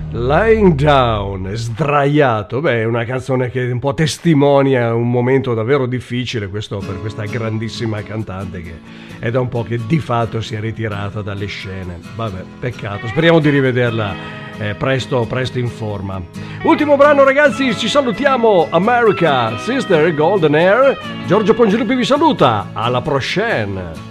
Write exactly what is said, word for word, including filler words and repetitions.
Lying Down, sdraiato, beh, è una canzone che un po' testimonia un momento davvero difficile questo per questa grandissima cantante che è da un po' che di fatto si è ritirata dalle scene. Vabbè, peccato, speriamo di rivederla eh, presto, presto in forma. Ultimo brano, ragazzi, ci salutiamo. America, Sister Golden Hair. Giorgio Pongilupi vi saluta, alla prochaine.